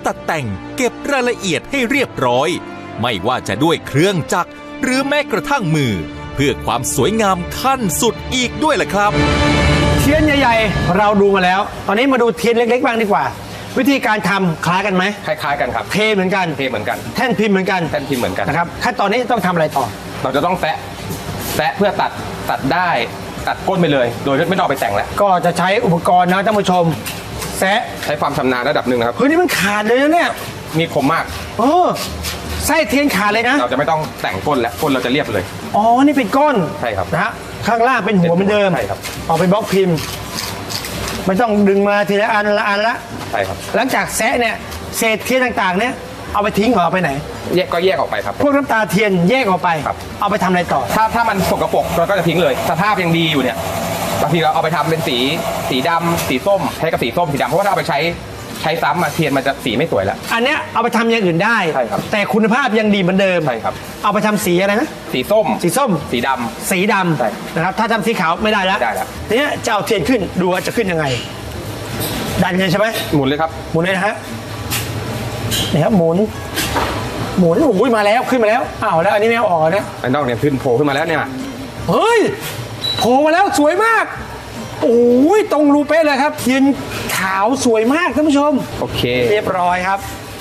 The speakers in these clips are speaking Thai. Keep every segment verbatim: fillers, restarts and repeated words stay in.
ตัดแต่งเก็บรายละเอียดให้เรียบร้อยไม่ว่าจะด้วยเครื่องจักรหรือแม้กระทั่งมือเพื่อความสวยงามขั้นสุดอีกด้วยแหละครับเทียนใหญ่ๆเราดูมาแล้วตอนนี้มาดูเทียนเล็กๆบ้างดีกว่าวิธีการทำคล้ายกันไหมคล้ายๆกันครับเทเหมือนกันเทเหมือนกันแท่นพิมพ์เหมือนกันแท่นพิมพ์เหมือนกันนะครับขั้นตอนนี้ต้องทำอะไรต่อเราจะต้องแซะแซะเพื่อตัดตัดได้ตัดก้นไปเลยโดยไม่ต้องไปแต่งแล้วก็จะใช้อุปกรณ์นะท่านผู้ชมแซะใช้ความชำนาญระดับหนึ่งครับเฮ้ยนี่มันขาดเลยนะเนี่ยมีคมมากเออไส้เทียนขาดเลยนะเราจะไม่ต้องแต่งก้นแล้วก้นเราจะเรียบเลยอ๋อนี่เป็นก้นใช่ครับนะฮะข้างล่างเป็นหัวเหมือนเดิมใช่ครับเอาไปบล็อกพิมพ์ไม่ต้องดึงมาทีละอันละอันละใช่ครับหลังจากแซะเนี่ยเศษเทียนต่างๆเนี่ยเอาไปทิ้งหรือเอาไปไหนแยกก็แยกออกไปครับพวกน้ำตาเทียนแยกออกไปเอาไปทำอะไรต่อถ้าถ้ามันสกปรกเราก็จะทิ้งเลยสภาพยังดีอยู่เนี่ยบางทีเราเอาไปทำเป็นสีสีดำสีส้มใช้กับสีส้มสีดำเพราะว่าถ้าเอาไปใช้ใช้ซ้ำมาเทียนมันจะสีไม่สวยแล้วอันเนี้ยเอาไปทำอย่างอื่นได้ใช่ครับแต่คุณภาพยังดีเหมือนเดิมใช่ครับเอาไปทำสีอะไรนะสีส้มสีส้มสีดำสีดำนะครับถ้าทำสีขาวไม่ได้แล้วได้แล้วทีนี้จะเอาเทียนขึ้นดูว่าจะขึ้นยังไงดันเลยใช่ไหมหมุนเลยครับหมุนเลยนะฮะนี่ครับหมุนหมุนโอ้ยมาแล้วขึ้นมาแล้วอ้าวแล้วอันนี้ไม่เอาออกนะไอ้นอกเนี่ยขึ้นโผล่ขึ้นมาแล้วเนี่ยเฮ้ยโผล่มาแล้วสวยมากโอ้ยตรงรูเป๊ะเลยครับเทียนขาวสวยมากท่านผู้ชมโอเคเรียบร้อยครับ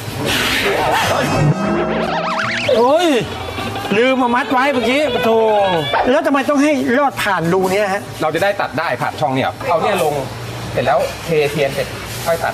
โอ้ยลืมมามัดไว้เมื่อกี้ปะโถแล้วทำไมต้องให้ลอดผ่านรูนี้ฮะเราจะได้ตัดได้ผ่านช่องเนี่ยเอาเนี่ยลงเสร็จแล้วเทเทียนเสร็จค่อยตัด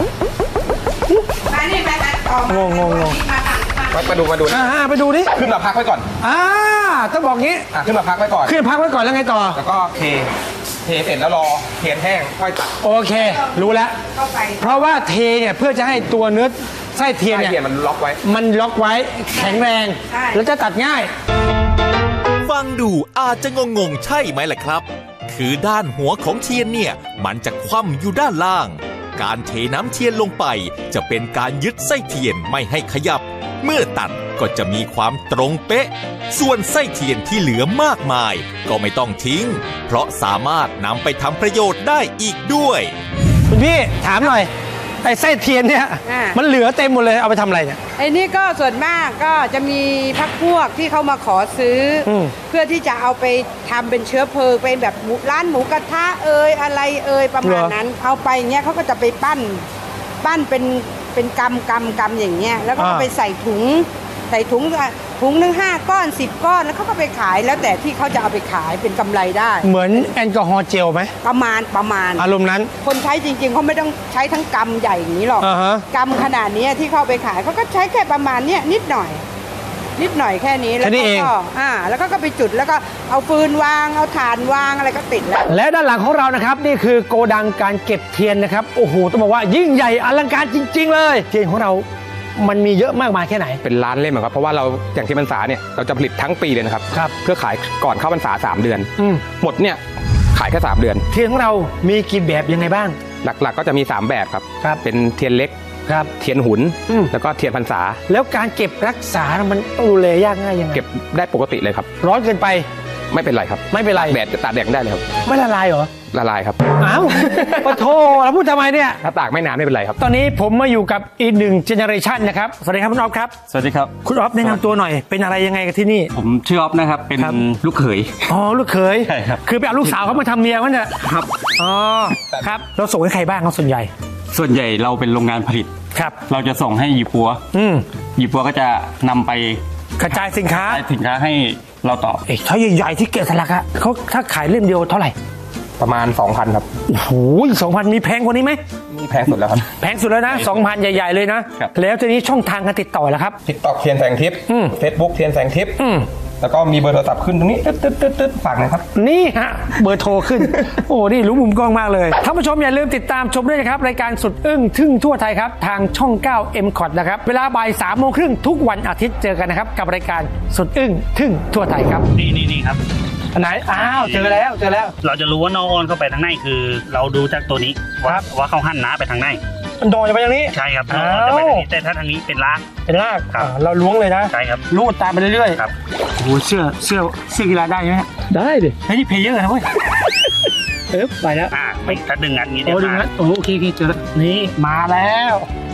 งงงงงมาดูมาดูอ่าไปดูดิขึ้นมาพักไว้ก่อนอ่าต้องบอกงี้อ่าขึ้นมาพักไว้ก่อนขึ้นพักไว้ก่อนแล้วไงต่อแล้วก็เทเทเสร็จแล้วรอเทียนแห้งค่อยตัดโอเครู้แล้วเพราะว่าเทเนี่ยเพื่อจะให้ตัวเนื้อไส้เทียนเนี่ยมันล็อกไว้มันล็อกไว้แข็งแรงแล้วจะตัดง่ายฟังดูอาจจะงงๆใช่ไหมล่ะครับคือด้านหัวของเทียนเนี่ยมันจะคว่ำอยู่ด้านล่างการเทน้ำเทียนลงไปจะเป็นการยึดไส้เทียนไม่ให้ขยับเมื่อตัดก็จะมีความตรงเป๊ะส่วนไส้เทียนที่เหลือมากมายก็ไม่ต้องทิ้งเพราะสามารถนำไปทำประโยชน์ได้อีกด้วยคุณพี่ถามหน่อยไอ้ไส้เทียนเนี่ยมันเหลือเต็มหมดเลยเอาไปทำอะไรเนี่ยไอ้นี่ก็ส่วนมากก็จะมีพักพวกที่เขามาขอซื้อเพื่อที่จะเอาไปทำเป็นเชื้อเพลิงเป็นแบบร้านหมูกระทะเอ่ยอะไรเอ่ยประมาณนั้นเอาไปเงี้ยเขาก็จะไปปั้นปั้นเป็นเป็นกำกำกำอย่างเงี้ยแล้วก็ไปใส่ถุงใส่ถุงถุงหนึ่งห้าก้อนสิบก้อนแล้วเขาก็ไปขายแล้วแต่ที่เขาจะเอาไปขายเป็นกำไรได้เหมือนแอลกอฮอล์เจลไหมประมาณประมาณอารมณ์นั้นคนใช้จริงๆเขาไม่ต้องใช้ทั้งกำใหญ่อย่างนี้หรอกกำขนาดนี้ที่เขาไปขายเขาก็ใช้แค่ประมาณเนี้ยนิดหน่อยนิดหน่อยแค่นี้แล้วก็อ่าแล้วก็ไปจุดแล้วก็เอาฟืนวางเอาถ่านวางอะไรก็ติดแล้วและด้านหลังของเรานะครับนี่คือโกดังการเก็บเทียนนะครับโอ้โหต้องบอกว่ายิ่งใหญ่อลังการจริงๆเลยเทียนของเรามันมีเยอะมากมายแค่ไหนเป็นล้านเล่มครับเพราะว่าเราอย่างที่พรรษาเนี่ยเราจะผลิตทั้งปีเลยนะครับครับเพื่อขายก่อนเข้าพรรษาสามเดือนหมดเนี่ยขายแค่สามเดือนเทียนของเรามีกี่แบบยังไงบ้างหลักๆก็จะมีสามแบบครับเป็นเทียนเล็กครับเทียนหุนแล้วก็เทียนพรรษาแล้วการเก็บรักษามันดูแลยากง่ายยังไงเก็บได้ปกติเลยครับร้อนเกินไปไม่เป็นไรครับไม่เป็นไรแดดตากแดดได้เลยครับไม่ละลายเหรอละลายครับอ้าวปะโถแล้วพูดทำไมเนี่ยถ้าตากไม่นานไม่เป็นไรครับตอนนี้ผมมาอยู่กับอีกหนึ่งเจเนอเรชันนะครับสวัสดีครับคุณอ๊อฟครับสวัสดีครับคุณอ๊อฟแนะนำตัวหน่อยเป็นอะไรยังไงกันที่นี่ผมชื่ออ๊อฟนะครับเป็นลูกเขยอ๋อลูกเขยใช่ครับคือไปเอาลูกสาวเขามาทำเมียมันเนี่ยครับอ๋อครับเราส่งให้ใครบ้างครับส่วนใหญ่ส่วนใหญ่เราเป็นโรงงานผลิตครับเราจะส่งให้ยี่ปัวอืมยี่ปัวก็จะนำไปกระจายสินค้ากระจายสินค้าให้เราต่อเอ๊ะถ้าใหญ่ๆที่แกะสลักอะเขาถ้าขายเล่มเดียวเท่าไหร่ประมาณ สองพัน ครับโอ้โหสองพันมีแพงกว่านี้ไหมมีแพงสุดแล้วครับแพงสุดแล้วนะ สองพัน ใหญ่ๆเลยนะแล้วทีนี้ช่องทางการติดต่อแล้วครับติดต่อเทียนแสงทิพย์เฟซบุ๊กเทียนแสงทิพย์แล้วก็มีเบอร์โทรศัพท์ขึ้นตรงนี้ตึ๊ดตึ๊ดตึ๊ดตึ๊ดฝากหน่อยครับนี่ฮะเบอร์โทรขึ้นโอ้นี่รู้มุมกล้องมากเลยท่านผู้ชมอย่าลืมติดตามชมด้วยนะครับรายการสุดอึ้งทึ่งทั่วไทยครับทางช่องเก้า เอ็ม คอท นะครับเวลาบ่ายสามโมงครึ่งทุกวันอาทิตย์เจอกันนะครับกับรายการสุดอึ้งทึ่งทั่วไทยครับนี่นี่นี่ครับอันไหนอ้าวเจอแล้วเจอแล้วเราจะรู้ว่าน้องออนเข้าไปทางไหนคือเราดูจากตัวนี้ว่าว่าเขาหั่นน้าไปทางไหนมันโดนจะไปทางนี้ใช่ครับน้องออนจะไปทางนี้แต่ถ้าทางนี้เป็นรากเป็นรากเราล้วงเลยนะใช่ครับลูดตามไปเรื่อยๆครับโอ้เสื้อเสื้อเสื้อกีฬาได้ไหมได้ดิไอ้นี่เพลเยอร์นะเว้ยเออไปแล้วอ่าไม่ถ้าดึงงัดนี้โอ้ดึงงัดโอเคโอเคเจอแล้วนี่มาแล้ว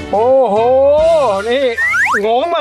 โอ้โห นี่งงมา